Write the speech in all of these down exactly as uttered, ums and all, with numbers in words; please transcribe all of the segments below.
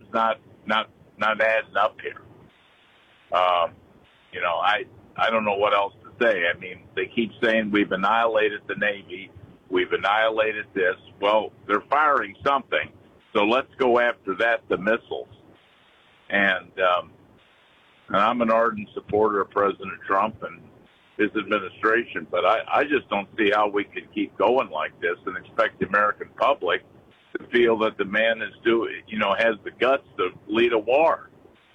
not not not adding up here. Um, you know, I I don't know what else to say. I mean, they keep saying we've annihilated the Navy, we've annihilated this. Well, they're firing something, so let's go after that, the missiles. And um, and I'm an ardent supporter of President Trump and his administration, but I, I just don't see how we can keep going like this and expect the American public to feel that the man is doing, you know, has the guts to lead a war.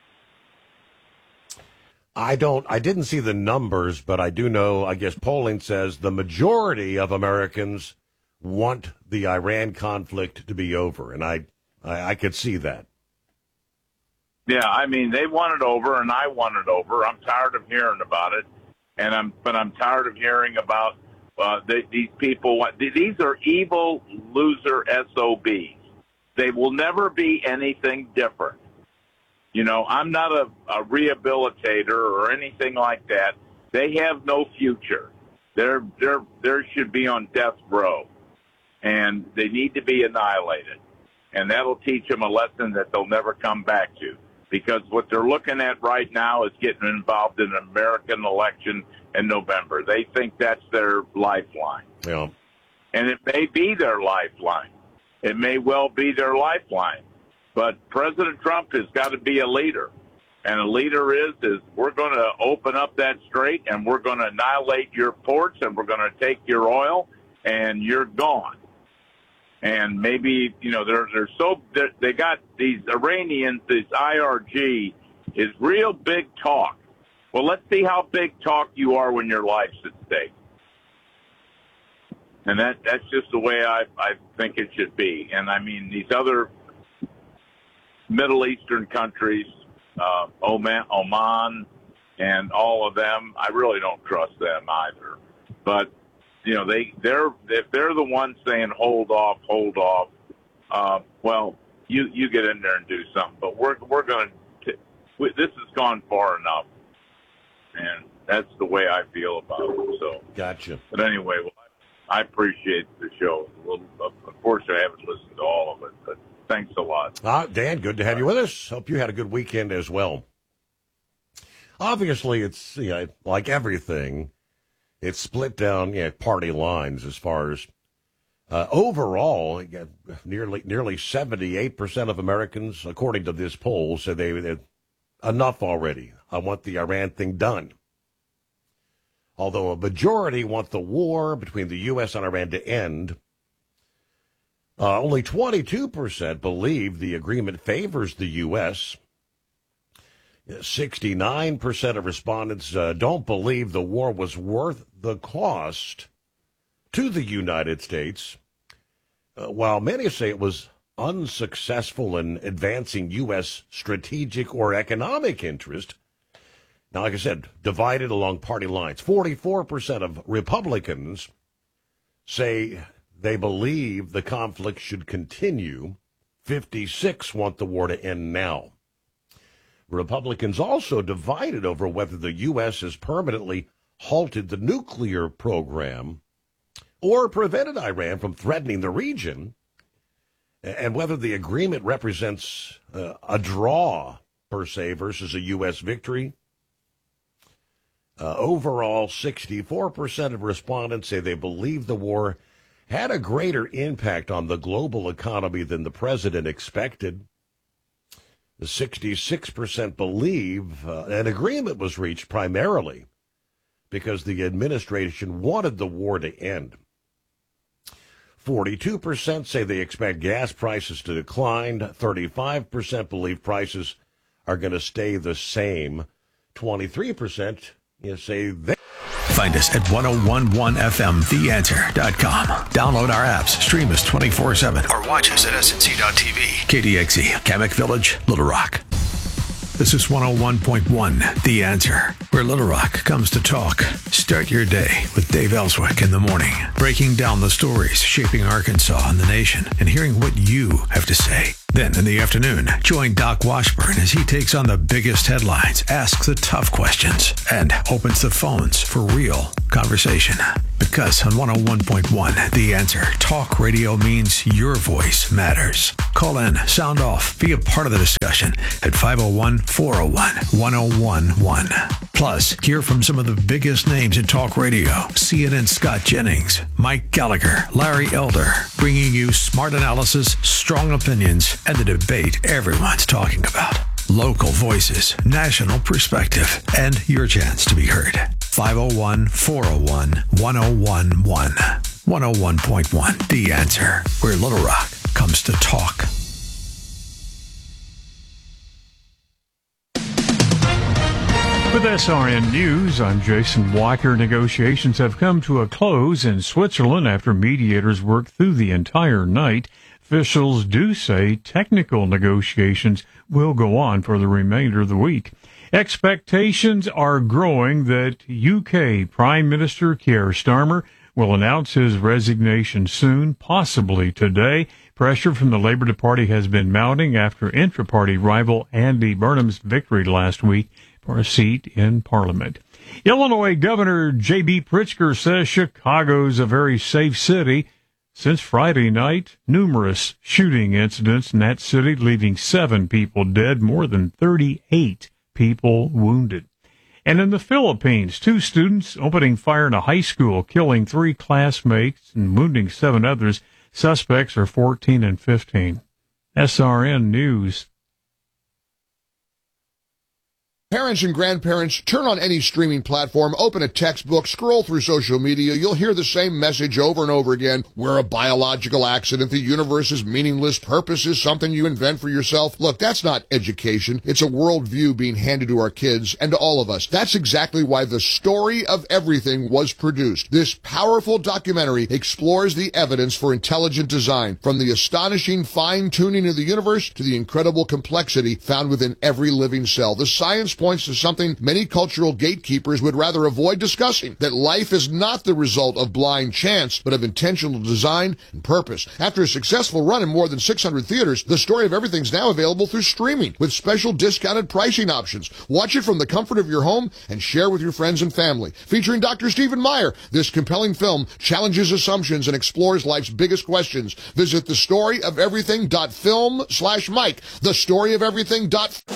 I don't, I didn't see the numbers, but I do know, I guess polling says the majority of Americans want the Iran conflict to be over. And I, I, I could see that. Yeah. I mean, they want it over and I want it over. I'm tired of hearing about it. And I'm, but I'm tired of hearing about uh, the, these people. These are evil loser S O Bs. They will never be anything different. You know, I'm not a, a rehabilitator or anything like that. They have no future. They're they're they should be on death row, and they need to be annihilated. And that'll teach them a lesson that they'll never come back to. Because what they're looking at right now is getting involved in an American election in November. They think that's their lifeline. Yeah. And it may be their lifeline. It may well be their lifeline. But President Trump has got to be a leader. And a leader is, is we're going to open up that strait and we're going to annihilate your ports and we're going to take your oil and you're gone. And maybe, you know, they're, they're so, they're, they got these Iranians, this I R G is real big talk. Well, let's see how big talk you are when your life's at stake. And that, that's just the way I, I think it should be. And I mean, these other Middle Eastern countries, uh, Oman, Oman and all of them, I really don't trust them either. But, you know, they, they're, if they're the ones saying, hold off, hold off, uh, well, you, you get in there and do something. But we're, we're going to, this has gone far enough. And that's the way I feel about it. So, gotcha. But anyway, well, I appreciate the show. Well, unfortunately, I haven't listened to all of it, but thanks a lot. Uh, Dan, good to have you with us. Hope you had a good weekend as well. Obviously, it's, you know, like everything, it's split down, you know, party lines as far as uh, overall, nearly nearly seventy-eight percent of Americans, according to this poll, said they, they enough already. I want the Iran thing done. Although a majority want the war between the U S and Iran to end, uh, only twenty-two percent believe the agreement favors the U S sixty-nine percent of respondents uh, don't believe the war was worth the cost to the United States, uh, while many say it was unsuccessful in advancing U S strategic or economic interest. Now, like I said, divided along party lines. forty-four percent of Republicans say they believe the conflict should continue. fifty-six want the war to end now. Republicans also divided over whether the U S has permanently halted the nuclear program or prevented Iran from threatening the region, and whether the agreement represents uh, a draw, per se, versus a U S victory. Uh, overall, sixty-four percent of respondents say they believe the war had a greater impact on the global economy than the president expected. The sixty-six percent believe uh, an agreement was reached primarily because the administration wanted the war to end. forty-two percent say they expect gas prices to decline. thirty-five percent believe prices are going to stay the same. twenty-three percent you say they... Find us at ten eleven F M the answer dot com. Download our apps, stream us twenty-four seven, or watch us at S N C dot T V. K D X E, Kamek Village, Little Rock. This is one oh one point one The Answer, where Little Rock comes to talk. Start your day with Dave Ellswick in the morning, breaking down the stories shaping Arkansas and the nation, and hearing what you have to say. Then in the afternoon, join Doc Washburn as he takes on the biggest headlines, asks the tough questions, and opens the phones for real conversation. Because on one oh one point one, The Answer, talk radio means your voice matters. Call in, sound off, be a part of the discussion at five oh one, four oh one, one oh one one. Plus, hear from some of the biggest names in talk radio. C N N's Scott Jennings, Mike Gallagher, Larry Elder, bringing you smart analysis, strong opinions, and the debate everyone's talking about. Local voices, national perspective, and your chance to be heard. five oh one, four oh one, one oh one one. one oh one point one, The Answer, where Little Rock comes to talk. With S R N News, I'm Jason Walker. Negotiations have come to a close in Switzerland after mediators worked through the entire night. Officials do say technical negotiations will go on for the remainder of the week. Expectations are growing that U K Prime Minister Keir Starmer will announce his resignation soon, possibly today. Pressure from the Labour Party has been mounting after intra-party rival Andy Burnham's victory last week for a seat in Parliament. Illinois Governor J B. Pritzker says Chicago's a very safe city. Since Friday night, numerous shooting incidents in that city, leaving seven people dead, more than thirty-eight people wounded. And in the Philippines, two students opening fire in a high school, killing three classmates and wounding seven others. Suspects are fourteen and fifteen. S R N News. Parents and grandparents, turn on any streaming platform, open a textbook, scroll through social media. You'll hear the same message over and over again. We're a biological accident. The universe is meaningless. Purpose is something you invent for yourself. Look, that's not education. It's a worldview being handed to our kids and to all of us. That's exactly why The Story of Everything was produced. This powerful documentary explores the evidence for intelligent design, from the astonishing fine-tuning of the universe to the incredible complexity found within every living cell. The science points to something many cultural gatekeepers would rather avoid discussing, that life is not the result of blind chance, but of intentional design and purpose. After a successful run in more than six hundred theaters, The Story of Everything is now available through streaming with special discounted pricing options. Watch it from the comfort of your home and share with your friends and family. Featuring Doctor Stephen Meyer, this compelling film challenges assumptions and explores life's biggest questions. Visit the story of everything dot film slash Mike. The story of everything.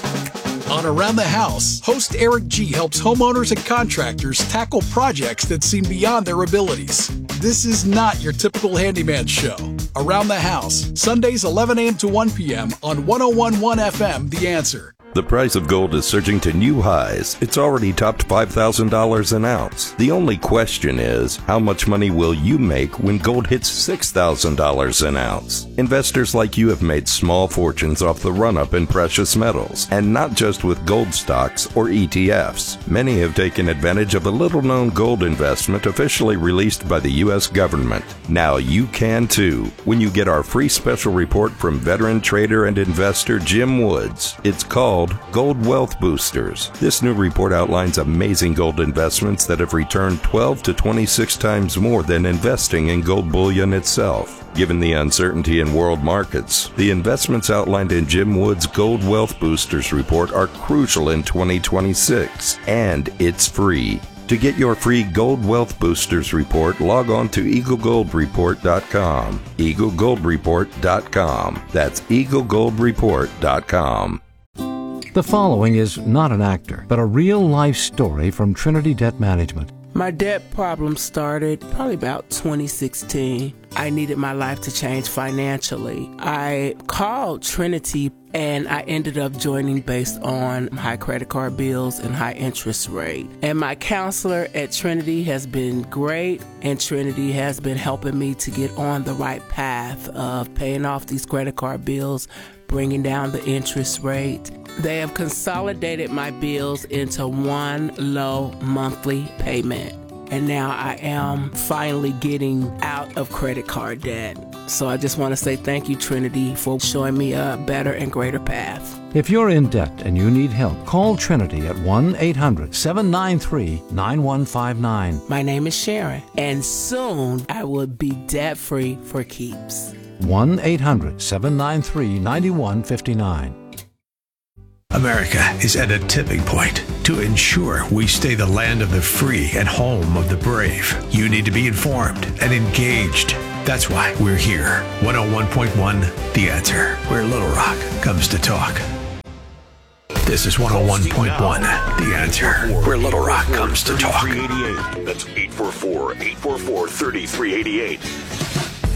On Around the House, host Eric G. helps homeowners and contractors tackle projects that seem beyond their abilities. This is not your typical handyman show. Around the House, Sundays eleven a.m. to one p.m. on one oh one point one F M, The Answer. The price of gold is surging to new highs. It's already topped five thousand dollars an ounce. The only question is, how much money will you make when gold hits six thousand dollars an ounce? Investors like you have made small fortunes off the run-up in precious metals, and not just with gold stocks or E T Fs. Many have taken advantage of a little-known gold investment officially released by the U S government. Now you can too, when you get our free special report from veteran trader and investor Jim Woods. It's called Gold Wealth Boosters. This new report outlines amazing gold investments that have returned twelve to twenty-six times more than investing in gold bullion itself. Given the uncertainty in world markets, the investments outlined in Jim Wood's Gold Wealth Boosters report are crucial in twenty twenty-six, and it's free. To get your free Gold Wealth Boosters report, log on to eagle gold report dot com. eagle gold report dot com. That's eagle gold report dot com. The following is not an actor, but a real-life story from Trinity Debt Management. My debt problem started probably about twenty sixteen. I needed my life to change financially. I called Trinity and I ended up joining based on high credit card bills and high interest rate. And my counselor at Trinity has been great, and Trinity has been helping me to get on the right path of paying off these credit card bills, bringing down the interest rate. They have consolidated my bills into one low monthly payment. And now I am finally getting out of credit card debt. So I just want to say thank you, Trinity, for showing me a better and greater path. If you're in debt and you need help, call Trinity at one eight hundred seven nine three nine one five nine. My name is Sharon, and soon I will be debt-free for keeps. one eight hundred seven nine three nine one five nine. America is at a tipping point. To ensure we stay the land of the free and home of the brave, you need to be informed and engaged. That's why we're here. one oh one point one The Answer, where Little Rock comes to talk. This is one oh one point one The Answer, where Little Rock comes to talk. That's eight four four, eight four four, three three eight eight.